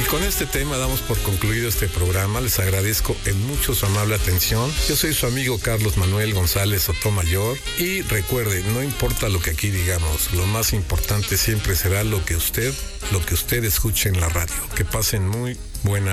Y con este tema damos por concluido este programa. Les agradezco en mucho su amable atención. Yo soy su amigo Carlos Manuel González Sotomayor. Y recuerde, no importa lo que aquí digamos, lo más importante siempre será lo que usted escuche en la radio. Que pasen muy buena